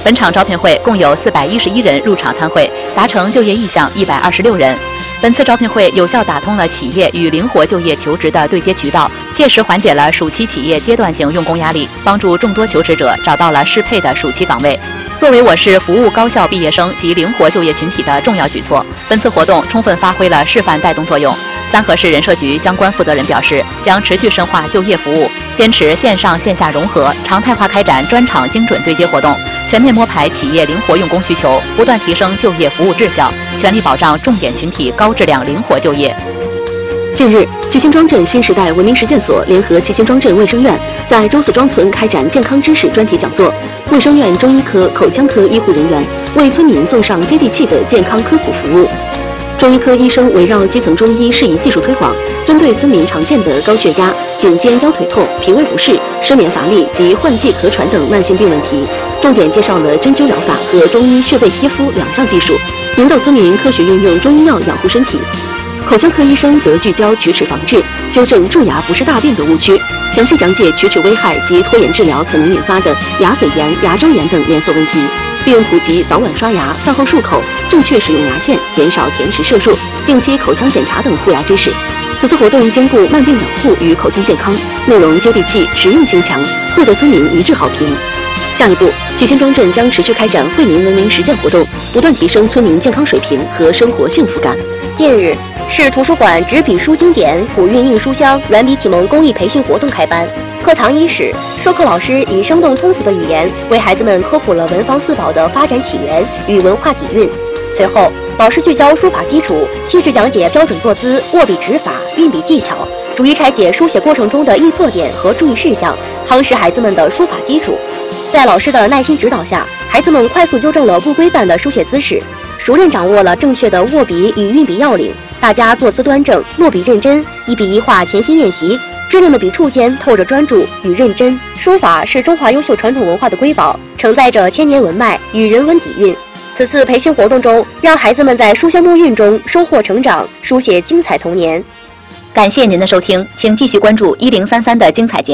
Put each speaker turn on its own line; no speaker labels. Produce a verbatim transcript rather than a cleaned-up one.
本场招聘会共有四百一十一人入场参会，达成就业意向一百二十六人。本次招聘会有效打通了企业与灵活就业求职的对接渠道，切实缓解了暑期企业阶段性用工压力，帮助众多求职者找到了适配的暑期岗位。作为我市服务高校毕业生及灵活就业群体的重要举措，本次活动充分发挥了示范带动作用。三河市人社局相关负责人表示，将持续深化就业服务，坚持线上线下融合，常态化开展专场精准对接活动，全面摸排企业灵活用工需求，不断提升就业服务质效，全力保障重点群体高质量灵活就业。
近日，七星庄镇新时代文明实践所联合七星庄镇卫生院在周四庄村开展健康知识专题讲座。卫生院中医科、口腔科医护人员为村民送上接地气的健康科普服务。中医科医生围绕基层中医适宜技术推广，针对村民常见的高血压、颈肩腰腿痛、脾胃不适、失眠乏力及换季咳喘等慢性病问题，重点介绍了针灸疗法和中医穴位贴敷两项技术，引导村民科学运用中医药养护身体。口腔科医生则聚焦龋齿防治，纠正蛀牙不是大便的误区，详细讲解龋齿危害及拖延治疗可能引发的牙髓炎、牙周炎等连锁问题，并普及早晚刷牙、饭后漱口、正确使用牙线、减少甜食摄入、定期口腔检查等护牙知识。此次活动兼顾慢病养护与口腔健康，内容接地气、实用性强，获得村民一致好评。下一步，七星庄镇将持续开展惠民文明实践活动，不断提升村民健康水平和生活幸福感。
近日，市图书馆纸笔书经典古韵印书香软笔启蒙公益培训活动开班。课堂伊始，授课老师以生动通俗的语言为孩子们科普了文房四宝的发展起源与文化底蕴。随后，老师聚焦书法基础，细致讲解标准坐姿、握笔指法、运笔技巧，逐一拆解书写过程中的易错点和注意事项，夯实孩子们的书法基础。在老师的耐心指导下，孩子们快速纠正了不规范的书写姿势，熟练掌握了正确的握笔与运笔要领。大家坐姿端正，落笔认真，一笔一画潜心练习，稚嫩的笔触间透着专注与认真。书法是中华优秀传统文化的瑰宝，承载着千年文脉与人文底蕴。此次培训活动中，让孩子们在书香墨韵中收获成长，书写精彩童年。
感谢您的收听，请继续关注一零三三的精彩节目。